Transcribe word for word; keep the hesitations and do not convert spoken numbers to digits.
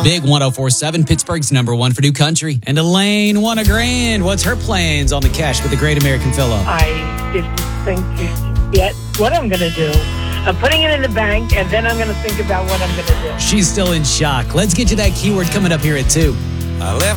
Big one oh four point seven, Pittsburgh's number one for new country. And Elaine won a grand. What's her plans on the cash with the Great American Fill-Up? I didn't think yet what I'm going to do. I'm putting it in the bank, and then I'm going to think about what I'm going to do. She's still in shock. Let's get you that keyword coming up here at two. I left